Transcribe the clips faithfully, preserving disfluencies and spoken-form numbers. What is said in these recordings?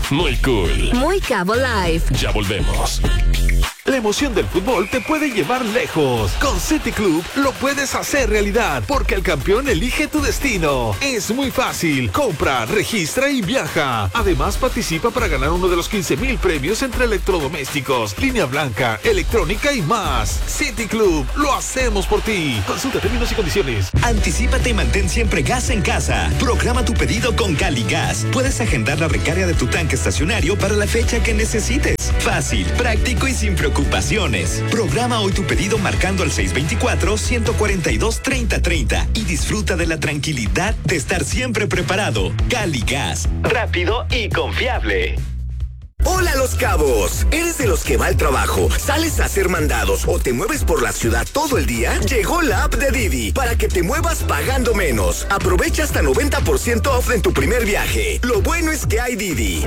Muy cool. Muy Cabo Life. Ya volvemos. La emoción del fútbol te puede llevar lejos. Con City Club lo puedes hacer realidad, porque el campeón elige tu destino. Es muy fácil. Compra, registra y viaja. Además, participa para ganar uno de los quince mil premios entre electrodomésticos, línea blanca, electrónica y más. City Club, lo hacemos por ti. Consulta términos y condiciones. Anticípate y mantén siempre gas en casa. Programa tu pedido con Caligas. Puedes agendar la recarga de tu tanque estacionario para la fecha que necesites. Fácil, práctico y sin preocupaciones. Programa hoy tu pedido marcando al seis dos cuatro, uno cuatro dos, tres cero tres cero y disfruta de la tranquilidad de estar siempre preparado. Caligas, rápido y confiable. Hola Los Cabos, ¿eres de los que va al trabajo, sales a hacer mandados o te mueves por la ciudad todo el día? Llegó la app de Didi para que te muevas pagando menos. Aprovecha hasta noventa por ciento off en tu primer viaje. Lo bueno es que hay Didi.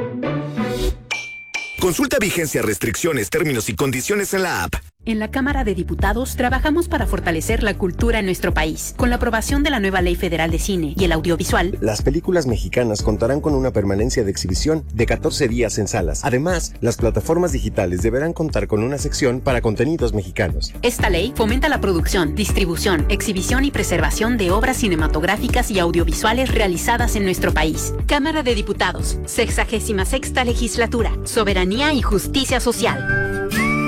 Consulta vigencia, restricciones, términos y condiciones en la app. En la Cámara de Diputados trabajamos para fortalecer la cultura en nuestro país. Con la aprobación de la nueva Ley Federal de Cine y el Audiovisual, las películas mexicanas contarán con una permanencia de exhibición de catorce días en salas. Además, las plataformas digitales deberán contar con una sección para contenidos mexicanos. Esta ley fomenta la producción, distribución, exhibición y preservación de obras cinematográficas y audiovisuales realizadas en nuestro país. Cámara de Diputados, sexagésima sexta legislatura, soberanía y justicia social.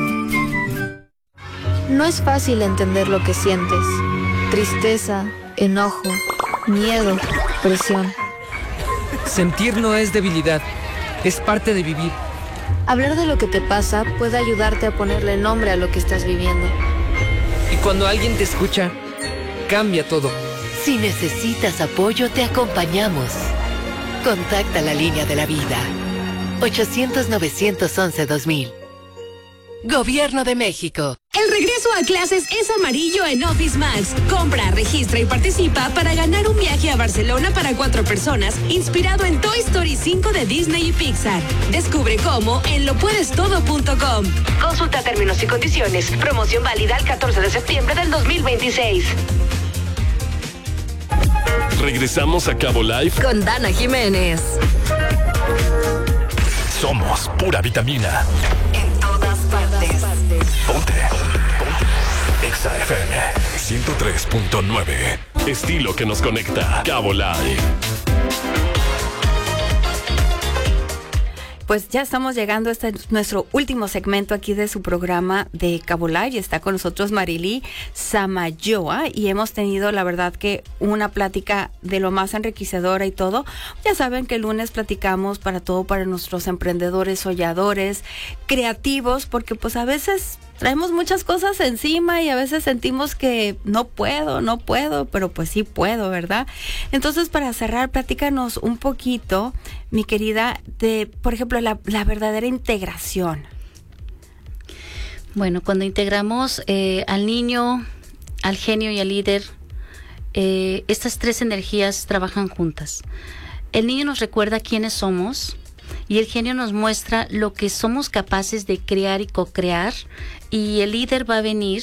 No es fácil entender lo que sientes. Tristeza, enojo, miedo, presión. Sentir no es debilidad, es parte de vivir. Hablar de lo que te pasa puede ayudarte a ponerle nombre a lo que estás viviendo. Y cuando alguien te escucha, cambia todo. Si necesitas apoyo, te acompañamos. Contacta la línea de la vida. ochocientos, novecientos once, dos mil. Gobierno de México. El regreso a clases es amarillo en Office Max. Compra, registra y participa para ganar un viaje a Barcelona para cuatro personas, inspirado en Toy Story cinco de Disney y Pixar. Descubre cómo en lo puedes todo punto com. Consulta términos y condiciones. Promoción válida el catorce de septiembre del dos mil veintiséis. Regresamos a Cabo Life con Dana Jiménez. Somos pura vitamina. En todas partes. Ponte. Ponte. Exa F M ciento tres punto nueve. Estilo que nos conecta. Cabo Live. Pues ya estamos llegando a este nuestro último segmento aquí de su programa de Cabo Live y está con nosotros Marily Samayoa y hemos tenido la verdad que una plática de lo más enriquecedora y todo. Ya saben que el lunes platicamos para todo, para nuestros emprendedores, soñadores, creativos, porque pues a veces traemos muchas cosas encima y a veces sentimos que no puedo, no puedo, pero pues sí puedo, ¿verdad? Entonces, para cerrar, platícanos un poquito, mi querida, de, por ejemplo, la, la verdadera integración. Bueno, cuando integramos eh, al niño, al genio y al líder, eh, estas tres energías trabajan juntas. El niño nos recuerda quiénes somos y el genio nos muestra lo que somos capaces de crear y co-crear, y el líder va a venir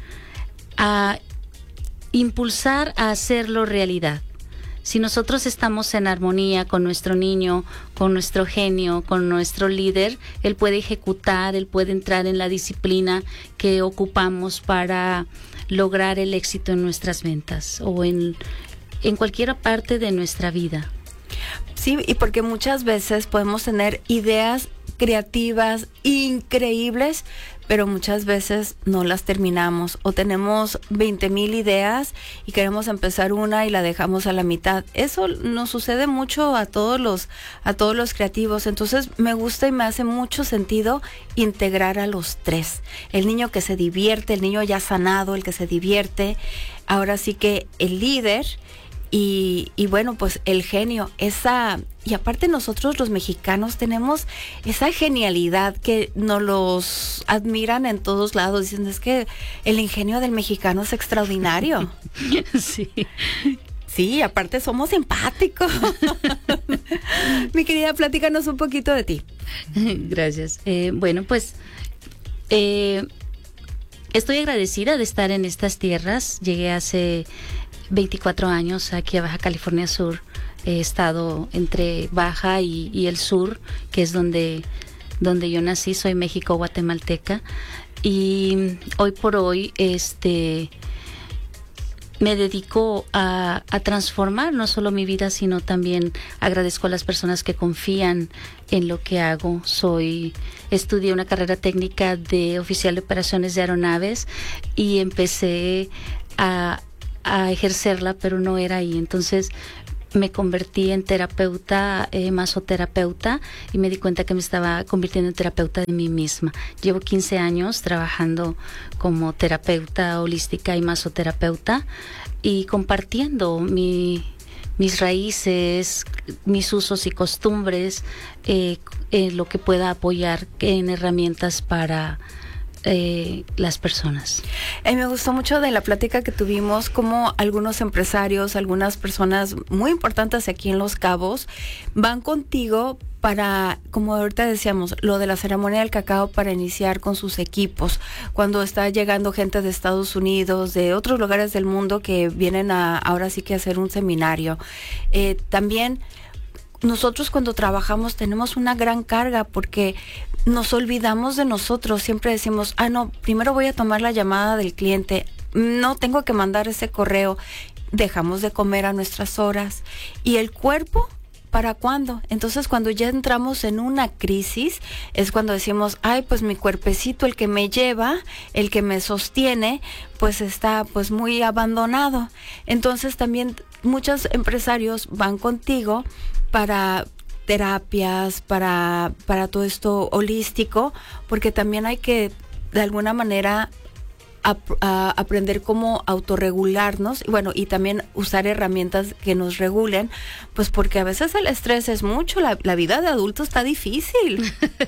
a impulsar a hacerlo realidad. Si nosotros estamos en armonía con nuestro niño, con nuestro genio, con nuestro líder, él puede ejecutar, él puede entrar en la disciplina que ocupamos para lograr el éxito en nuestras ventas o en, en cualquier parte de nuestra vida. Sí, y porque muchas veces podemos tener ideas creativas increíbles, pero muchas veces no las terminamos, o tenemos veinte mil ideas y queremos empezar una y la dejamos a la mitad. Eso nos sucede mucho a todos los a todos los creativos. Entonces me gusta y me hace mucho sentido integrar a los tres. El niño que se divierte, el niño ya sanado, el que se divierte. Ahora sí que el líder y, y bueno, pues el genio, esa... Y aparte nosotros los mexicanos tenemos esa genialidad que nos los admiran en todos lados. Dicen, es que el ingenio del mexicano es extraordinario. Sí. Sí, aparte somos simpáticos. Mi querida, platícanos un poquito de ti. Gracias. Eh, bueno, pues eh, estoy agradecida de estar en estas tierras. Llegué hace veinticuatro años aquí a Baja California Sur. he estado entre Baja y, y el sur, que es donde, donde yo nací. Soy México-guatemalteca. Y hoy por hoy, este... me dedico a, a transformar no solo mi vida, sino también agradezco a las personas que confían en lo que hago. Soy, estudié una carrera técnica de oficial de operaciones de aeronaves y empecé a, a ejercerla, pero no era ahí. Entonces me convertí en terapeuta, eh, masoterapeuta, y me di cuenta que me estaba convirtiendo en terapeuta de mí misma. Llevo quince años trabajando como terapeuta holística y masoterapeuta y compartiendo mi, mis raíces, mis usos y costumbres, eh, en lo que pueda apoyar en herramientas para Eh, las personas. Eh, me gustó mucho de la plática que tuvimos, como algunos empresarios, algunas personas muy importantes aquí en Los Cabos van contigo para, como ahorita decíamos, lo de la ceremonia del cacao, para iniciar con sus equipos. Cuando está llegando gente de Estados Unidos, de otros lugares del mundo que vienen a ahora sí que hacer un seminario. Eh, también nosotros cuando trabajamos tenemos una gran carga porque nos olvidamos de nosotros. Siempre decimos, ah, no, primero voy a tomar la llamada del cliente, no tengo que mandar ese correo. Dejamos de comer a nuestras horas. ¿Y el cuerpo? ¿Para cuándo? Entonces, cuando ya entramos en una crisis, es cuando decimos, ay, pues mi cuerpecito, el que me lleva, el que me sostiene, pues está pues muy abandonado. Entonces, también muchos empresarios van contigo para terapias, para, para todo esto holístico, porque también hay que, de alguna manera, a, a aprender cómo autorregularnos, y bueno, y también usar herramientas que nos regulen, pues porque a veces el estrés es mucho, la, la vida de adulto está difícil.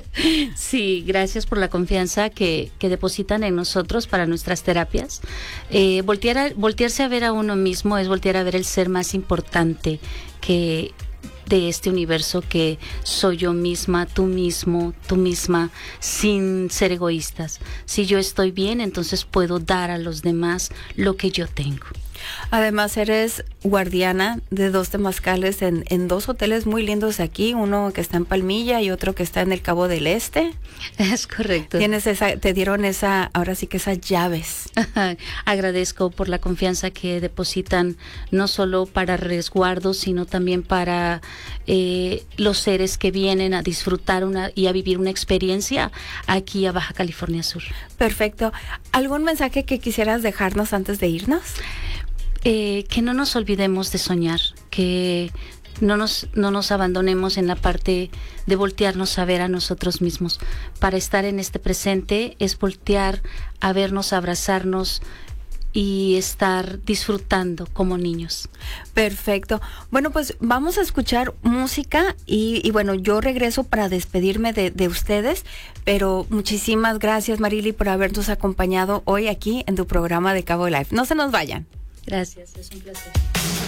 Sí, gracias por la confianza que, que depositan en nosotros para nuestras terapias. Eh, voltear a, voltearse a ver a uno mismo es voltear a ver el ser más importante que de este universo, que soy yo misma, tú mismo, tú misma, sin ser egoístas. Si yo estoy bien, entonces puedo dar a los demás lo que yo tengo. Además, eres guardiana de dos temazcales en, en dos hoteles muy lindos aquí, uno que está en Palmilla y otro que está en el Cabo del Este. Es correcto. Tienes esa, te dieron esa, ahora sí que esas llaves. Agradezco por la confianza que depositan, no solo para resguardo, sino también para eh, los seres que vienen a disfrutar una y a vivir una experiencia aquí a Baja California Sur. Perfecto. ¿Algún mensaje que quisieras dejarnos antes de irnos? Eh, que no nos olvidemos de soñar, que no nos, no nos abandonemos en la parte de voltearnos a ver a nosotros mismos. Para estar en este presente es voltear a vernos, a abrazarnos y estar disfrutando como niños. Perfecto. Bueno, pues vamos a escuchar música y, y bueno, yo regreso para despedirme de, de ustedes, pero muchísimas gracias, Marily, por habernos acompañado hoy aquí en tu programa de Cabo Life. No se nos vayan. Gracias, es un placer.